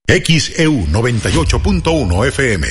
XEU 98.1 FM.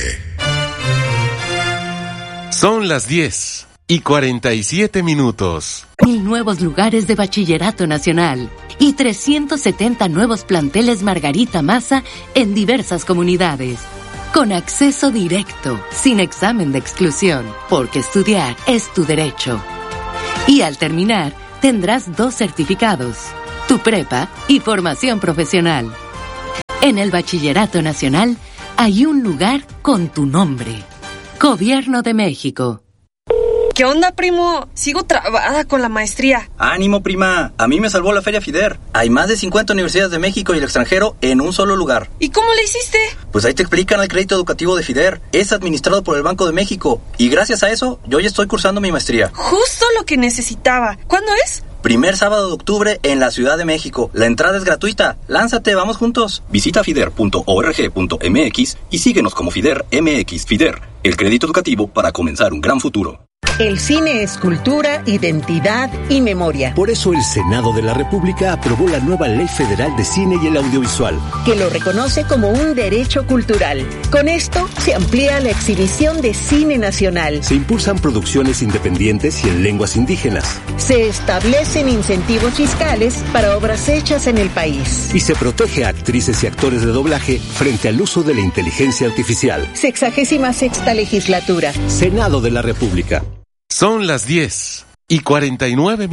Son las 10:47. 1000 nuevos lugares de bachillerato nacional y 370 nuevos planteles Margarita Massa en diversas comunidades. Con acceso directo, sin examen de exclusión, porque estudiar es tu derecho. Y al terminar, tendrás 2 certificados, tu prepa y formación profesional. En el Bachillerato Nacional hay un lugar con tu nombre. Gobierno de México. ¿Qué onda, primo? Sigo trabada con la maestría. ¡Ánimo, prima! A mí me salvó la Feria FIDER. Hay más de 50 universidades de México y el extranjero en un solo lugar. ¿Y cómo le hiciste? Pues ahí te explican el crédito educativo de FIDER. Es administrado por el Banco de México. Y gracias a eso, yo ya estoy cursando mi maestría. Justo lo que necesitaba. ¿Cuándo es? Primer sábado de octubre en la Ciudad de México. La entrada es gratuita. Lánzate, vamos juntos. Visita fider.org.mx y síguenos como FIDER MX. FIDER, el crédito educativo para comenzar un gran futuro. El cine es cultura, identidad y memoria. Por eso el Senado de la República aprobó la nueva Ley Federal de Cine y el Audiovisual, que lo reconoce como un derecho cultural. Con esto se amplía la exhibición de cine nacional. Se impulsan producciones independientes y en lenguas indígenas. Se establecen incentivos fiscales para obras hechas en el país. Y se protege a actrices y actores de doblaje frente al uso de la inteligencia artificial. 66ª legislatura. Senado de la República. Son las 10:49.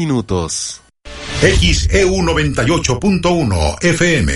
XEU 98.1 FM.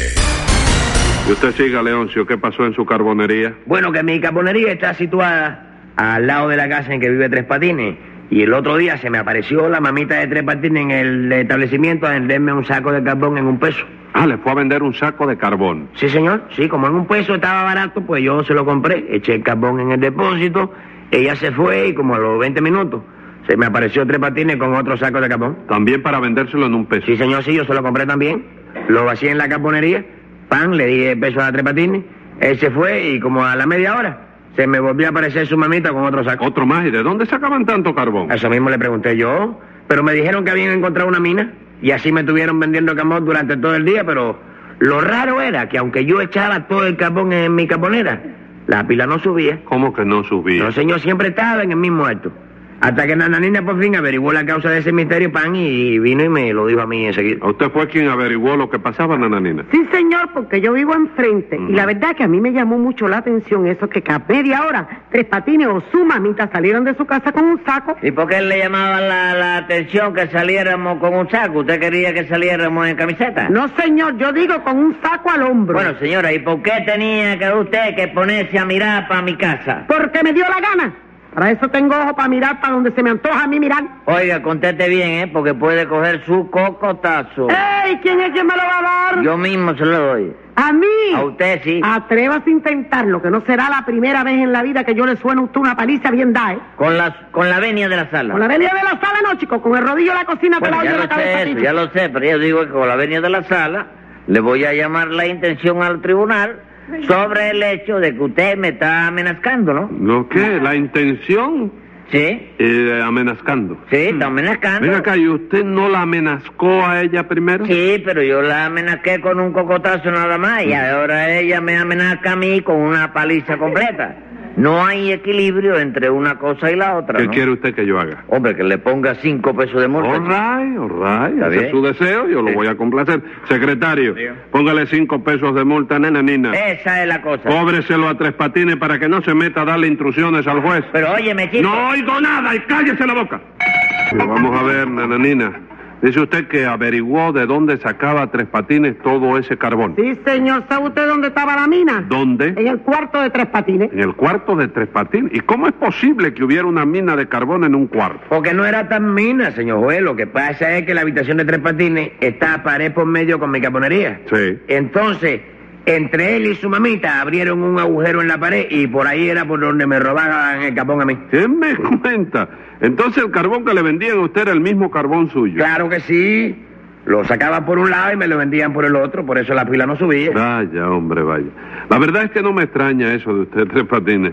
Y usted siga, Leoncio, ¿qué pasó en su carbonería? Bueno, que mi carbonería está situada al lado de la casa en que vive Tres Patines. Y el otro día se me apareció la mamita de Tres Patines en el establecimiento a venderme un saco de carbón en $1. Ah, le fue a vender un saco de carbón. Sí, señor. Sí, como en $1 estaba barato, pues yo se lo compré. Eché el carbón en el depósito. Ella se fue y como a los 20 minutos se me apareció Tres Patines con otro saco de carbón. ¿También para vendérselo en $1? Sí, señor, sí, yo se lo compré también. Lo vacié en la carbonería, pan, le di pesos a Tres Patines. Él se fue y como a la media hora se me volvió a aparecer su mamita con otro saco. ¿Otro más? ¿Y de dónde sacaban tanto carbón? Eso mismo le pregunté yo, pero me dijeron que habían encontrado una mina y así me estuvieron vendiendo carbón durante todo el día, pero lo raro era que aunque yo echaba todo el carbón en mi carbonera, la pila no subía. ¿Cómo que no subía? No, señor, siempre estaba en el mismo alto. Hasta que Nananina por fin averiguó la causa de ese misterio, pan, y vino y me lo dijo a mí enseguida. ¿Usted fue quien averiguó lo que pasaba, Nananina? Sí, señor, porque yo vivo enfrente. Y la verdad que a mí me llamó mucho la atención eso, que a media hora Tres Patines o su mamita salieron de su casa con un saco. ¿Y por qué le llamaba la atención que saliéramos con un saco? ¿Usted quería que saliéramos en camiseta? No, señor, yo digo con un saco al hombro. Bueno, señora, ¿y por qué tenía que usted que ponerse a mirar para mi casa? Porque me dio la gana. Para eso tengo ojo para mirar para donde se me antoja a mí mirar. Oiga, conteste bien, porque puede coger su cocotazo. ¡Ey! ¿Quién es quien me lo va a dar? Yo mismo se lo doy. ¿A mí? A usted sí. Atrévase a intentarlo, que no será la primera vez en la vida que yo le suene a usted una paliza bien da, ¿eh? Con la venia de la sala. Con la venia de la sala no, chico, con el rodillo de la cocina te la oye la cabeza. Ya lo sé, pero yo digo que con la venia de la sala le voy a llamar la intención al tribunal sobre el hecho de que usted me está amenazando, ¿no? ¿Lo qué? ¿La intención? Sí. Amenazcando. Sí, está amenazando. Venga acá, ¿y usted no la amenazcó a ella primero? Sí, pero yo la amenacé con un cocotazo nada más y ahora ella me amenaza a mí con una paliza completa. No hay equilibrio entre una cosa y la otra, ¿Qué ¿no? quiere usted que yo haga? Hombre, que le ponga 5 pesos de multa. All right. ¿Está Ese bien? es su deseo, yo lo voy a complacer. Secretario, póngale 5 pesos de multa, nena. Esa es la cosa. Cóbreselo a Tres Patines para que no se meta a darle instrucciones al juez. Pero óyeme, chico. No oigo nada y cállese la boca. Vamos a ver, nananina. Dice usted que averiguó de dónde sacaba Tres Patines todo ese carbón. Sí, señor. ¿Sabe usted dónde estaba la mina? ¿Dónde? En el cuarto de Tres Patines. En el cuarto de Tres Patines. ¿Y cómo es posible que hubiera una mina de carbón en un cuarto? Porque no era tan mina, señor juez. Lo que pasa es que la habitación de Tres Patines está pared por medio con mi carbonería. Sí. Entonces, entre él y su mamita abrieron un agujero en la pared y por ahí era por donde me robaban el carbón a mí. ¿Quién me cuenta? Entonces el carbón que le vendían a usted era el mismo carbón suyo. Claro que sí. Lo sacaban por un lado y me lo vendían por el otro, por eso la pila no subía. Vaya, hombre, vaya. La verdad es que no me extraña eso de usted, Tres Patines.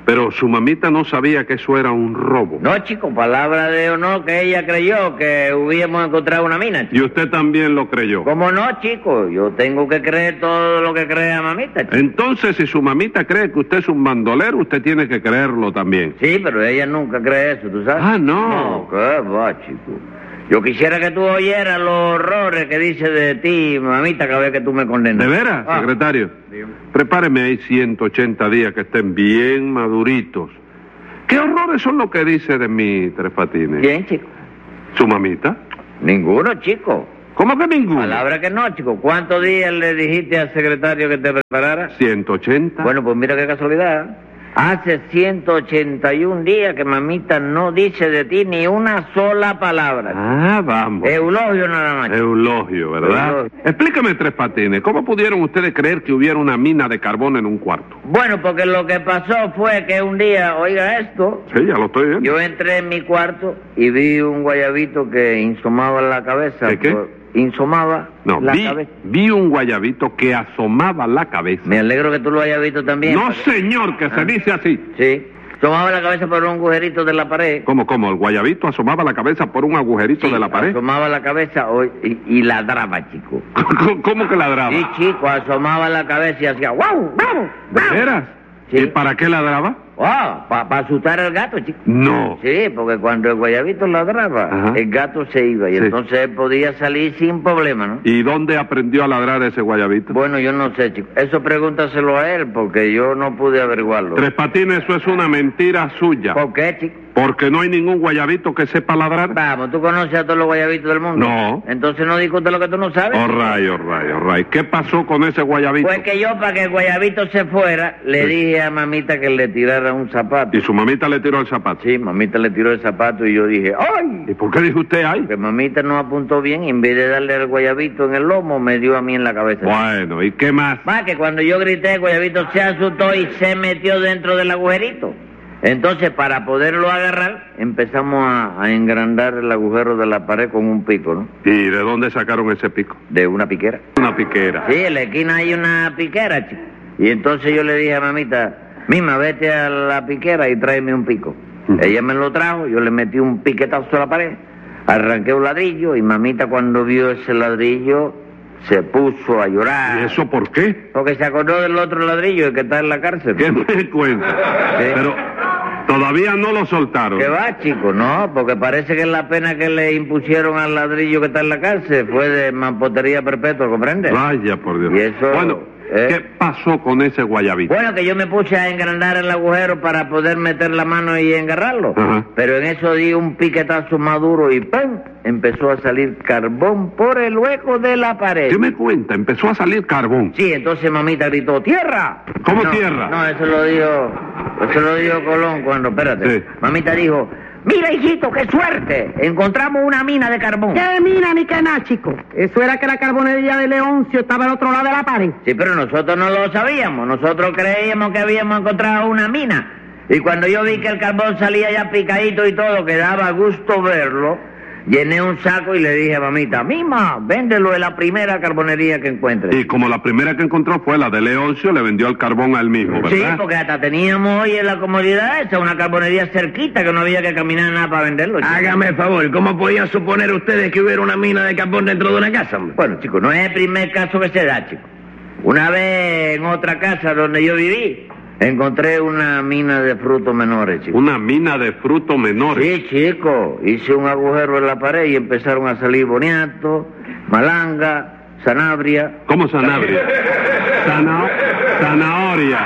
Pero su mamita no sabía que eso era un robo. No, chico, palabra de honor que ella creyó que hubiéramos encontrado una mina, chico. ¿Y usted también lo creyó? ¿Cómo no, chico? Yo tengo que creer todo lo que crea mamita, chico. Entonces, si su mamita cree que usted es un bandolero, usted tiene que creerlo también. Sí, pero ella nunca cree eso, ¿tú sabes? Ah, no. No, ¿qué va, chico? Yo quisiera que tú oyeras los horrores que dice de ti, mamita, cada vez que tú me condenas. ¿De veras, secretario? Dígame. Prepáreme ahí 180 días que estén bien maduritos. ¿Qué horrores son los que dice de mí, Tres Patines? ¿Quién, chico? ¿Su mamita? Ninguno, chico. ¿Cómo que ninguno? Palabra que no, chico. ¿Cuántos días le dijiste al secretario que te preparara? 180. Bueno, pues mira qué casualidad. Hace 181 días que mamita no dice de ti ni una sola palabra. Ah, vamos. Eulogio nada más. Eulogio, ¿verdad? Eulogio. Explícame, Tres Patines, ¿cómo pudieron ustedes creer que hubiera una mina de carbón en un cuarto? Bueno, porque lo que pasó fue que un día, oiga esto, Sí, ya lo estoy viendo. yo entré en mi cuarto y vi un guayabito que insomaba la cabeza. ¿Qué, qué? Insomaba No, la cabeza. vi un guayabito que asomaba la cabeza. Me alegro que tú lo hayas visto también. No, porque- señor, que se dice así. Sí. Asomaba la cabeza por un agujerito de la pared. ¿Cómo? ¿El guayabito asomaba la cabeza por un agujerito Sí, de la pared? asomaba la cabeza y ladraba, chico. ¿Cómo que ladraba? Sí, chico, asomaba la cabeza y hacía ¡guau, guau! ¿De veras? Sí. ¿Y para qué ladraba? Para asustar al gato, chico. No. Sí, porque cuando el guayabito ladraba, Ajá. el gato se iba y Sí. entonces él podía salir sin problema, ¿no? ¿Y dónde aprendió a ladrar ese guayabito? Bueno, yo no sé, chico. Eso pregúntaselo a él porque yo no pude averiguarlo. Tres Patines, eso es una mentira suya. ¿Por qué, chico? Porque no hay ningún guayabito que sepa ladrar. Vamos, ¿tú conoces a todos los guayabitos del mundo? No. Entonces no discute lo que tú no sabes. All right. ¿Qué pasó con ese guayabito? Pues que yo, para que el guayabito se fuera, le Sí. dije a mamita que le tirara un zapato. ¿Y su mamita le tiró el zapato? Sí, mamita le tiró el zapato y yo dije, ¡ay! ¿Y por qué dijo usted ay? Que mamita no apuntó bien y en vez de darle al guayabito en el lomo, me dio a mí en la cabeza. Bueno, ¿y qué más? Va, que cuando yo grité, el guayabito se asustó y se metió dentro del agujerito. Entonces, para poderlo agarrar, empezamos a engrandar el agujero de la pared con un pico, ¿no? ¿Y de dónde sacaron ese pico? De una piquera. Una piquera. Sí, en la esquina hay una piquera, chico. Y entonces yo le dije a mamita, Mima, vete a la piquera y tráeme un pico. Ella me lo trajo, yo le metí un piquetazo a la pared, arranqué un ladrillo y mamita cuando vio ese ladrillo se puso a llorar. ¿Y eso por qué? Porque se acordó del otro ladrillo, el que está en la cárcel. ¿Qué me cuenta? Sí. Pero todavía no lo soltaron. ¿Qué va, chico? No, porque parece que la pena que le impusieron al ladrillo que está en la cárcel fue de mampostería perpetua, ¿comprendes? Vaya, por Dios. Y eso, Bueno, ¿qué pasó con ese guayabito? Bueno, que yo me puse a engrandar el agujero para poder meter la mano y engarrarlo. Ajá. Pero en eso di un piquetazo más duro y ¡pum! Empezó a salir carbón por el hueco de la pared. ¿Qué me cuenta? Empezó a salir carbón. Sí, entonces mamita gritó, ¡tierra! ¿Cómo No, tierra? No, eso lo dijo Colón cuando, espérate. Sí. Mamita dijo, mira, hijito, qué suerte, encontramos una mina de carbón. ¿Qué mina ni qué nada, chico? Eso era que la carbonería de Leoncio estaba al otro lado de la pared. Sí, pero nosotros no lo sabíamos, nosotros creíamos que habíamos encontrado una mina. Y cuando yo vi que el carbón salía ya picadito y todo, que daba gusto verlo, llené un saco y le dije a mamita, Mima, véndelo en la primera carbonería que encuentres. Y como la primera que encontró fue la de Leoncio, le vendió el carbón a él mismo, ¿verdad? Sí, porque hasta teníamos hoy en la comodidad esa, una carbonería cerquita que no había que caminar nada para venderlo. chico. Hágame el favor, ¿cómo podían suponer ustedes que hubiera una mina de carbón dentro de una casa, hombre? Bueno, chicos, no es el primer caso que se da, chicos. Una vez en otra casa donde yo viví, encontré una mina de frutos menores, chicos. Una mina de frutos menores. Sí, chico, hice un agujero en la pared y empezaron a salir boniato, malanga, sanabria. ¿Cómo sanabria? Zanahoria.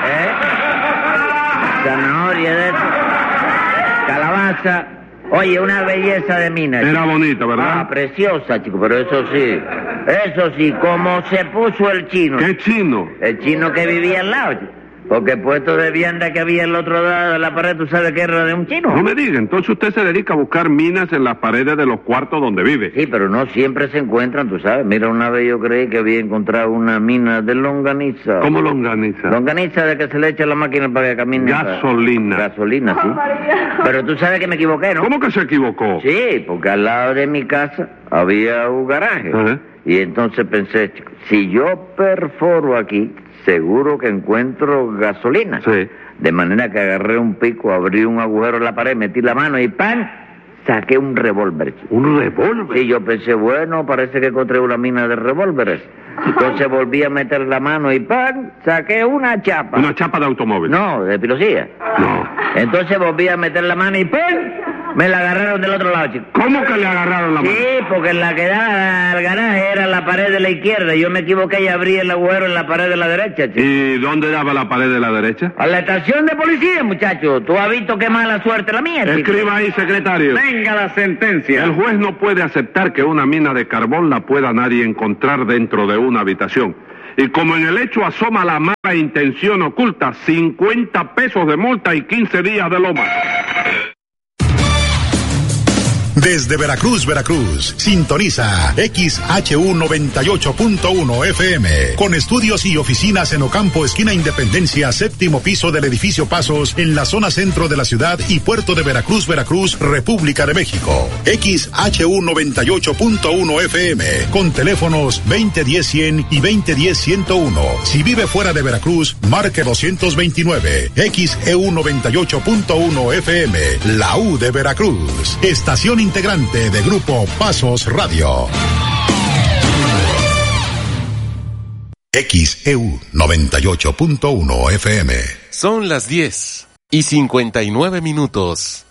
Zanahoria de eso. Calabaza. Oye, una belleza de mina. Era chico. bonita, ¿verdad? Ah, preciosa, chico, pero eso sí, como se puso el chino. ¿Qué chino? El chino que vivía al lado, chico. Porque puesto de vianda que había al otro lado de la pared, ¿tú sabes que era de un chino? No me diga, entonces usted se dedica a buscar minas en las paredes de los cuartos donde vive. Sí, pero no siempre se encuentran, tú sabes. Mira, una vez yo creí que había encontrado una mina de longaniza. ¿Cómo longaniza? Longaniza de que se le echa a la máquina para que camine. Gasolina. Gasolina, sí. Pero tú sabes que me equivoqué, ¿no? ¿Cómo que se equivocó? Sí, porque al lado de mi casa había un garaje. Ajá. Y entonces pensé, si yo perforo aquí, seguro que encuentro gasolina. Sí. De manera que agarré un pico, abrí un agujero en la pared, metí la mano y ¡pam! Saqué un revólver. ¿Un revólver? Sí, yo pensé, bueno, parece que encontré una mina de revólveres. Entonces volví a meter la mano y ¡pam! Saqué una chapa. ¿Una chapa de automóvil? No, de pilosía. No. Entonces volví a meter la mano y ¡pam! Me la agarraron del otro lado, chico. ¿Cómo que le agarraron la mano? Sí, porque la que daba al garaje era la pared de la izquierda. Yo me equivoqué y abrí el agujero en la pared de la derecha, chico. ¿Y dónde daba la pared de la derecha? A la estación de policía, muchacho. Tú has visto qué mala suerte la mía, chico. Escriba ahí, secretario. Venga la sentencia. El juez no puede aceptar que una mina de carbón la pueda nadie encontrar dentro de una habitación. Y como en el hecho asoma la mala intención oculta, 50 pesos de multa y 15 días de loma. Desde Veracruz, Veracruz, sintoniza XHU 98.1 FM, con estudios y oficinas en Ocampo, esquina Independencia, séptimo piso del edificio Pasos, en la zona centro de la ciudad y puerto de Veracruz, Veracruz, República de México. XHU 98.1 FM, con teléfonos 2010-100 y 2010-101. Si vive fuera de Veracruz, marque 229. XEU 98.1 FM, la U de Veracruz, estación integrante de Grupo Pasos Radio. XEU 98.1 FM. Son las 10:59.